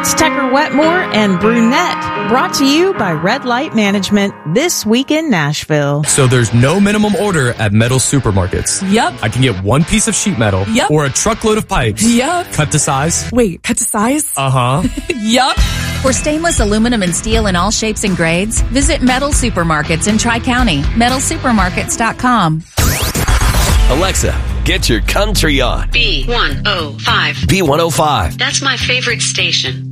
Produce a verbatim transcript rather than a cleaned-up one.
It's Tucker Wetmore and Brunette, brought to you by Red Light Management this week in Nashville. So there's no minimum order at metal supermarkets. Yep. I can get one piece of sheet metal. Yep. Or a truckload of pipes. Yep. Cut to size. Wait, cut to size? Uh-huh. Yup. For stainless aluminum and steel in all shapes and grades, visit Metal Supermarkets in Tri-County. metal supermarkets dot com. Alexa, get your country on. B one oh five. B one oh five. That's my favorite station.